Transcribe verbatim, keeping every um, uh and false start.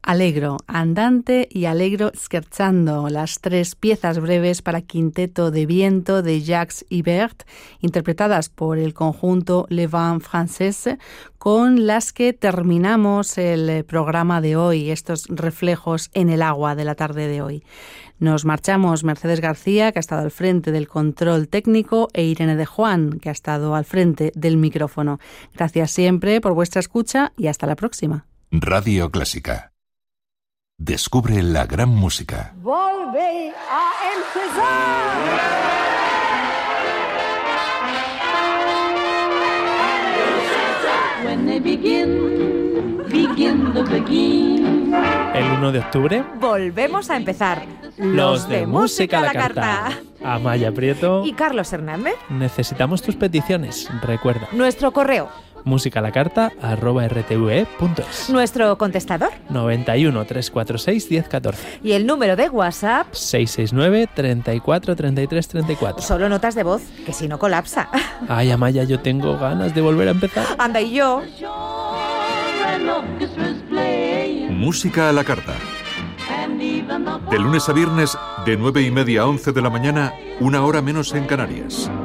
Allegro andante y Allegro scherzando, las tres piezas breves para quinteto de viento de Jacques Ibert, interpretadas por el conjunto Le Vent Français, con las que terminamos el programa de hoy, estos reflejos en el agua de la tarde de hoy. Nos marchamos Mercedes García, que ha estado al frente del control técnico, e Irene de Juan, que ha estado al frente del micrófono. Gracias siempre por vuestra escucha y hasta la próxima. Radio Clásica. Descubre la gran música. Volve a empezar. When they begin, begin the begin. El uno de octubre volvemos a empezar. Los de Música a la Carta. Amaya Prieto y Carlos Hernández. Necesitamos tus peticiones. Recuerda. Nuestro correo. musicalacarta arroba r t v e punto es. Nuestro contestador. noventa y uno, trescientos cuarenta y seis, diez catorce. Y el número de WhatsApp. seiscientos sesenta y nueve, treinta y cuatro, treinta y tres, treinta y cuatro. Solo notas de voz, que si no colapsa. Ay, Amaya, yo tengo ganas de volver a empezar. Anda, y yo. Música a la Carta. De lunes a viernes, de nueve y media a once de la mañana, una hora menos en Canarias.